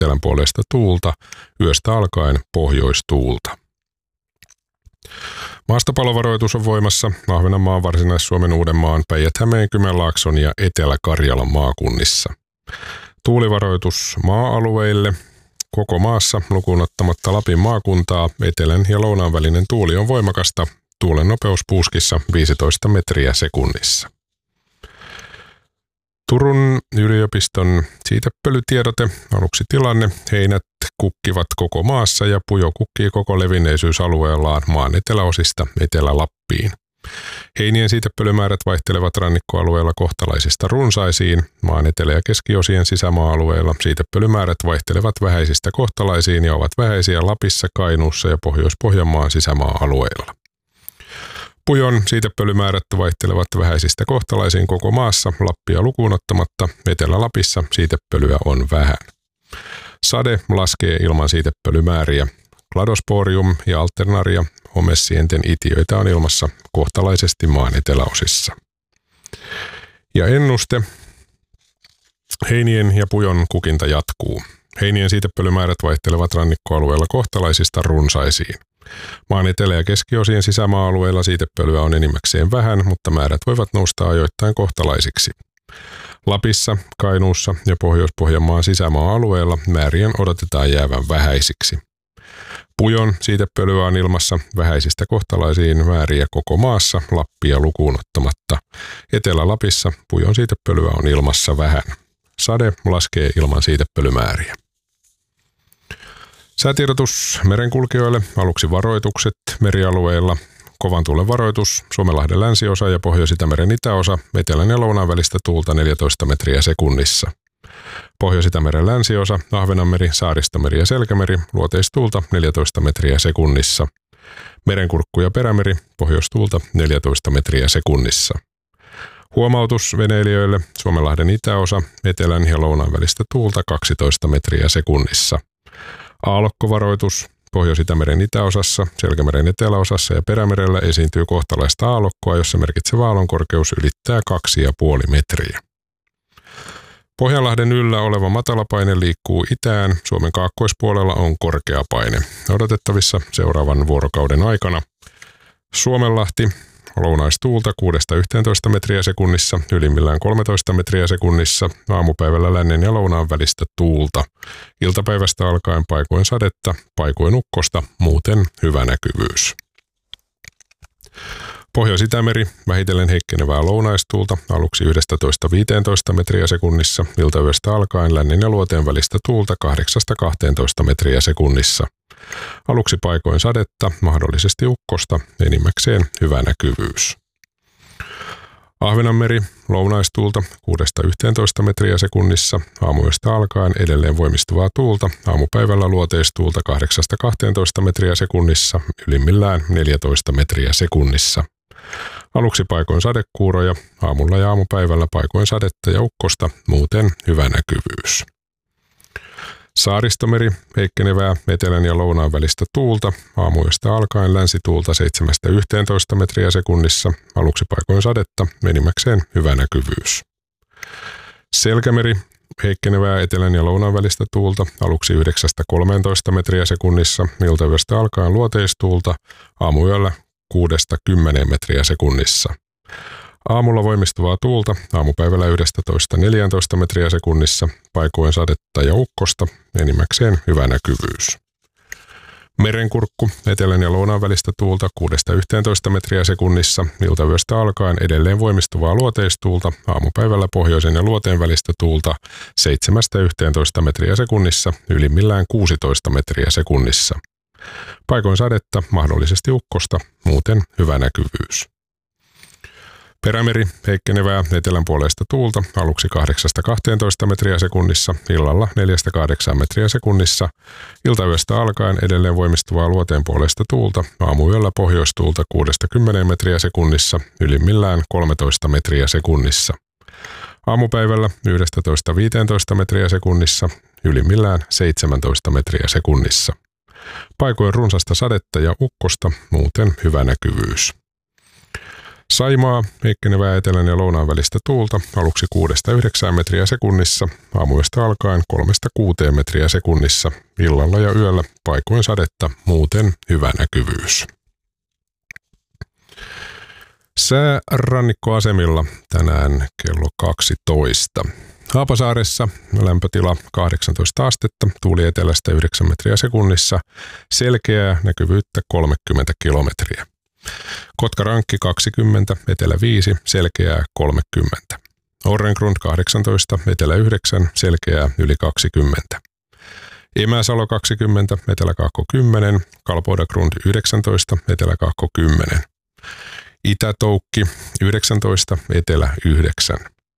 etelänpuoleista tuulta, yöstä alkaen pohjoistuulta. Maastopalovaroitus on voimassa Ahvenanmaan, Varsinais-Suomen, Uudenmaan, Päijät-Hämeen, Kymenlaakson ja Etelä-Karjalan maakunnissa. Tuulivaroitus maa-alueille. Koko maassa lukuun ottamatta Lapin maakuntaa etelän ja lounaan välinen tuuli on voimakasta. Tuulen nopeus puuskissa 15 metriä sekunnissa. Turun yliopiston siitepölytiedote. Aluksi tilanne. Heinät kukkivat koko maassa ja pujo kukkii koko levinneisyysalueellaan maan eteläosista Etelä-Lappiin. Heinien siitepölymäärät vaihtelevat rannikkoalueella kohtalaisista runsaisiin. Maan etelä- ja keskiosien sisämaa-alueilla siitepölymäärät vaihtelevat vähäisistä kohtalaisiin ja ovat vähäisiä Lapissa, Kainuussa ja Pohjois-Pohjanmaan sisämaa-alueilla. Pujon siitepölymäärät vaihtelevat vähäisistä kohtalaisiin koko maassa, Lappia lukuun ottamatta. Etelä-Lapissa siitepölyä on vähän. Sade laskee ilman siitepölymääriä. Cladosporium ja Alternaria homesienten itiöitä on ilmassa kohtalaisesti maan eteläosissa. Ja ennuste. Heinien ja pujon kukinta jatkuu. Heinien siitepölymäärät vaihtelevat rannikkoalueella kohtalaisista runsaisiin. Maan etelä- ja keskiosien sisämaa-alueilla siitepölyä on enimmäkseen vähän, mutta määrät voivat nousta ajoittain kohtalaisiksi. Lapissa, Kainuussa ja Pohjois-Pohjanmaan sisämaa-alueella määrien odotetaan jäävän vähäisiksi. Pujon siitepölyä on ilmassa vähäisistä kohtalaisiin määriä koko maassa, Lappia lukuun ottamatta. Etelä-Lapissa pujon siitepölyä on ilmassa vähän. Sade laskee ilman siitepölymääriä. Säätiedotus merenkulkijoille. Aluksi varoitukset merialueilla. Kovan tuulen varoitus Suomenlahden länsiosa ja Pohjois-Itämeren itäosa. Etelän ja lounaan välistä tuulta 14 metriä sekunnissa. Pohjois-Itämeren länsiosa, Ahvenanmeri, Saaristomeri ja Selkämeri, luoteistuulta 14 metriä sekunnissa. Merenkurkku ja Perämeri, pohjoistuulta 14 metriä sekunnissa. Huomautus veneilijöille, Suomenlahden itäosa, etelän ja lounaan välistä tuulta 12 metriä sekunnissa. Aallokkovaroitus, Pohjois-Itämeren itäosassa, Selkämeren eteläosassa ja Perämerellä esiintyy kohtalaista aallokkoa, jossa merkitsevä aallonkorkeus ylittää 2,5 metriä. Pohjanlahden yllä oleva matalapaine liikkuu itään. Suomen kaakkoispuolella on korkea paine. Odotettavissa seuraavan vuorokauden aikana. Suomenlahti, lounaistuulta 6-11 metriä sekunnissa, ylimmillään 13 metriä sekunnissa, aamupäivällä lännen ja lounaan välistä tuulta. Iltapäivästä alkaen paikoin sadetta, paikoin ukkosta, muuten hyvä näkyvyys. Pohjois-Itämeri, vähitellen heikkenevää lounaistuulta, aluksi 11-15 metriä sekunnissa, iltayöstä alkaen lännen ja luoteen välistä tuulta 8-12 metriä sekunnissa. Aluksi paikoin sadetta, mahdollisesti ukkosta, enimmäkseen hyvä näkyvyys. Ahvenanmeri, lounaistuulta 6-11 metriä sekunnissa, aamuyöstä alkaen edelleen voimistuvaa tuulta, aamupäivällä luoteistuulta 8-12 metriä sekunnissa, ylimmillään 14 metriä sekunnissa. Aluksi paikoin sadekuuroja, aamulla ja aamupäivällä paikoin sadetta ja ukkosta, muuten hyvä näkyvyys. Saaristomeri, heikkenevää etelän ja lounaan välistä tuulta, aamuyöstä alkaen länsituulta 7-11 metriä sekunnissa, aluksi paikoin sadetta, enimmäkseen hyvä näkyvyys. Selkämeri, heikkenevää etelän ja lounaan välistä tuulta, aluksi 9-13 metriä sekunnissa, iltayöstä alkaen luoteistuulta, aamuyöllä 6-10 metriä sekunnissa. Aamulla voimistuvaa tuulta, aamupäivällä 11-14 metriä sekunnissa, paikoin sadetta ja ukkosta, enimmäkseen hyvä näkyvyys. Merenkurkku, etelän ja lounaan välistä tuulta 6-11 metriä sekunnissa, iltayöstä alkaen edelleen voimistuvaa luoteistuulta, aamupäivällä pohjoisen ja luoteen välistä tuulta 7-11 metriä sekunnissa, ylimmillään 16 metriä sekunnissa. Paikoin sadetta, mahdollisesti ukkosta, muuten hyvä näkyvyys. Perämeri, heikkenevää etelänpuoleista tuulta, aluksi 8-12 metriä sekunnissa, illalla 4-8 metriä sekunnissa, iltayöstä alkaen edelleen voimistuvaa luoteenpuoleista tuulta, aamuyöllä pohjoistuulta 6-10 metriä sekunnissa, ylimmillään 13 metriä sekunnissa. Aamupäivällä 11-15 metriä sekunnissa, ylimmillään 17 metriä sekunnissa. Paikoin runsasta sadetta ja ukkosta, muuten hyvä näkyvyys. Saimaa, heikkenevää etelän ja lounaan välistä tuulta, aluksi 6-9 metriä sekunnissa, aamuyöstä alkaen 3-6 metriä sekunnissa, illalla ja yöllä paikoin sadetta, muuten hyvä näkyvyys. Sää rannikkoasemilla tänään kello 12. Haapasaaressa lämpötila 18 astetta, tuuli etelästä 9 metriä sekunnissa, selkeää näkyvyyttä 30 kilometriä. Kotkarankki 20, etelä 5, selkeää 30. Orrengrund 18, etelä 9, selkeää yli 20. Emäsalo 20, eteläkaakko 10, Kalpodagrund 19, eteläkaakko 10. Itä-Toukki 19, etelä 9.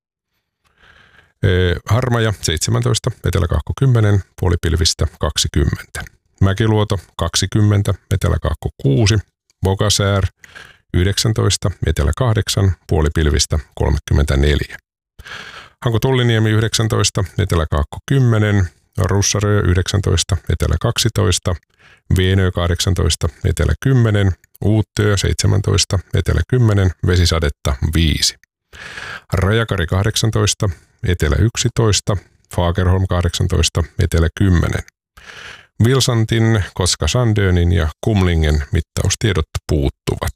Harmaja 17, eteläkaakko 10, puolipilvistä 20. Mäkiluoto 20, eteläkaakko 6. Bogasär 19, etelä 8, puolipilvistä 34. Hanko-Tulliniemi 19, eteläkaakko 10, Russarö 19, etelä 12, Veenö 18, etelä 10, Uuttöö 17, etelä 10, vesisadetta 5. Rajakari 18, etelä 11, Fagerholm 18, etelä 10. Vilsantin, Koska-Sandönin ja Kumlingen mittaustiedot puuttuvat.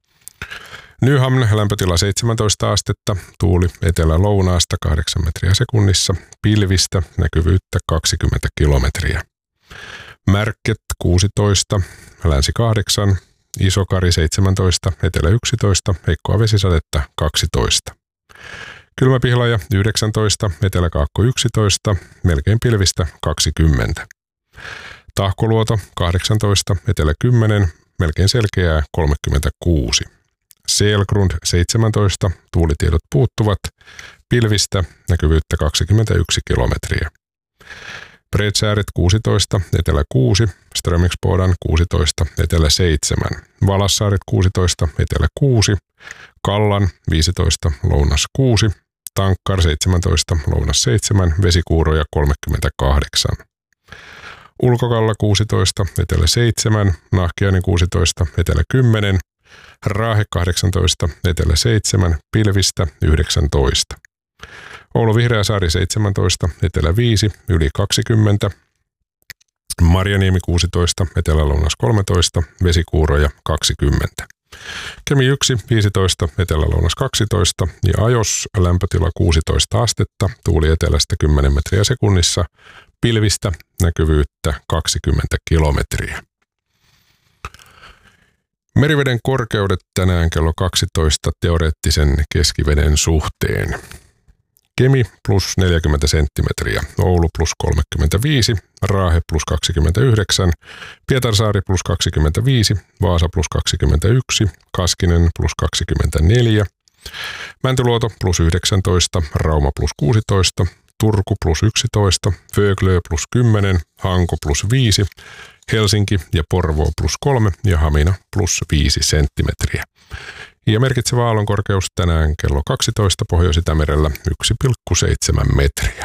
Nyhamn lämpötila 17 astetta, tuuli etelä-lounaasta 8 metriä sekunnissa, pilvistä näkyvyyttä 20 kilometriä. Märket 16, länsi 8, Isokari 17, etelä 11, heikkoa vesisadetta 12. Kylmäpihlaja 19, eteläkaakko 11, melkein pilvistä 20. Tahkoluoto 18, etelä 10, melkein selkeää 36. Selgrund 17, tuulitiedot puuttuvat, pilvistä näkyvyyttä 21 kilometriä. Bredsääret 16, etelä 6, Strömingsbodan 16, etelä 7, Valassaaret 16, etelä 6, Kallan 15, lounas 6, Tankkar 17, lounas 7, vesikuuroja 38. Ulkokalla 16, etelä 7, Nahkiainen 16, etelä 10, Raahe 18, etelä 7, pilvistä 19. Oulu Vihreäsaari 17, etelä 5, yli 20. Marjaniemi 16, etelä-lounas 13, vesikuuroja 20. Kemi 1, 15, etelä-lounas 12 ja Ajos lämpötila 16 astetta, tuuli etelästä 10 metriä sekunnissa, pilvistä näkyvyyttä 20 kilometriä. Meriveden korkeudet tänään kello 12 teoreettisen keskiveden suhteen. Kemi plus 40 senttimetriä, Oulu plus 35, Raahe plus 29, Pietarsaari plus 25, Vaasa plus 21, Kaskinen plus 24, Mäntyluoto plus 19, Rauma plus 16, Turku plus 11, Föglö plus 10, Hanko plus 5, Helsinki ja Porvoo plus 3 ja Hamina plus 5 senttimetriä. Ja merkitsevä aallonkorkeus tänään kello 12 Pohjois-Itämerellä 1,7 metriä.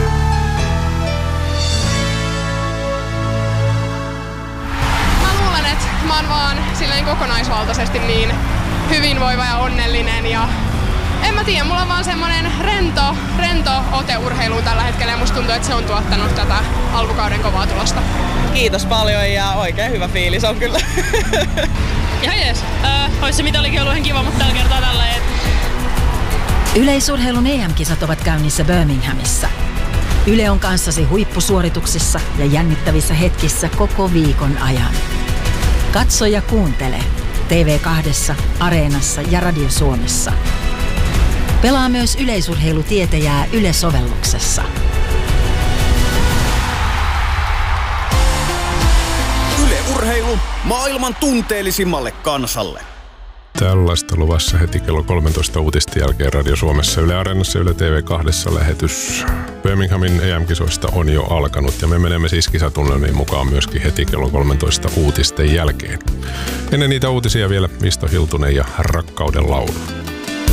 Mä luulen, että mä oon vaan silleen kokonaisvaltaisesti niin hyvinvoiva ja onnellinen ja en mä tiedä, mulla on vaan semmonen rento ote urheiluun tällä hetkellä ja musta tuntuu, että se on tuottanut tätä alkukauden kovaa tulosta. Kiitos paljon ja oikein hyvä fiilis on kyllä. Ihan jees. Ois se mitalikin ollut ihan kiva, mutta tällä kertaa tälleen. Yleisurheilun EM-kisat ovat käynnissä Birminghamissa. Yle on kanssasi huippusuorituksissa ja jännittävissä hetkissä koko viikon ajan. Katso ja kuuntele TV2, Areenassa ja Radio Suomessa. Pelaa myös yleisurheilutietäjää Yle-sovelluksessa. Yle Urheilu maailman tunteellisimmalle kansalle. Tällaista luvassa heti kello 13 uutisten jälkeen Radio Suomessa, Yle Areenassa, Yle TV2 lähetys Birminghamin EM-kisoista on jo alkanut ja me menemme siis kisatunnelmiin mukaan myöskin heti kello 13 uutisten jälkeen. Ennen niitä uutisia vielä Misto Hiltunen ja Rakkauden laulu.